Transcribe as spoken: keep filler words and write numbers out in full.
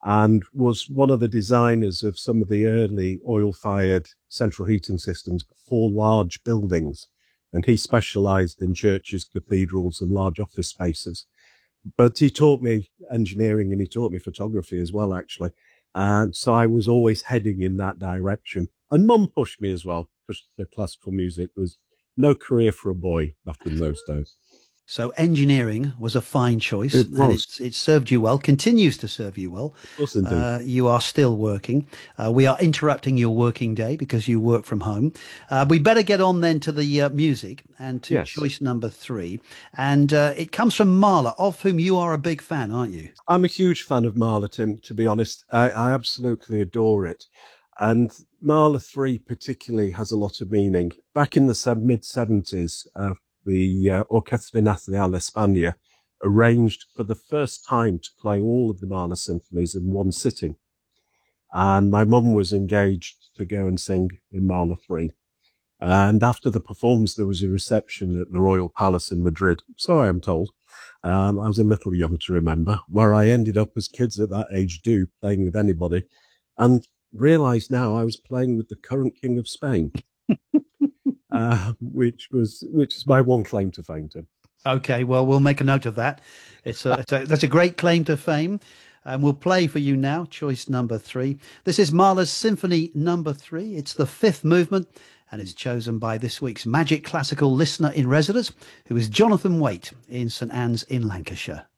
and was one of the designers of some of the early oil-fired central heating systems for large buildings. And he specialized in churches, cathedrals, and large office spaces. But he taught me engineering and he taught me photography as well, actually. And so I was always heading in that direction. And mum pushed me as well, because the classical music was no career for a boy back in those days. So engineering was a fine choice, It and was. it's it served you well, continues to serve you well. It was indeed. Uh, you are still working. Uh, we are interrupting your working day because you work from home. Uh, we better get on then to the uh, music and to Yes. choice number three. And uh, it comes from Marla, of whom you are a big fan, aren't you? I'm a huge fan of Marla, Tim, to be honest. I, I absolutely adore it. And Marla three particularly has a lot of meaning. Back in the mid seventies, uh, the uh, Orquesta Nacional de España arranged for the first time to play all of the Mahler symphonies in one sitting. And my mum was engaged to go and sing in Mahler three. And after the performance, there was a reception at the Royal Palace in Madrid. So I am told. Um, I was a little young to remember, where I ended up, as kids at that age do, playing with anybody, and realised now I was playing with the current King of Spain. Uh, which was which is my one claim to fame, Tim. Okay, well, we'll make a note of that. It's a, it's a that's a great claim to fame. And we'll play for you now, choice number three. This is Mahler's Symphony number three. It's the fifth movement, and it's chosen by this week's Magic Classical listener in residence, who is Jonathan Waite in St Anne's in Lancashire.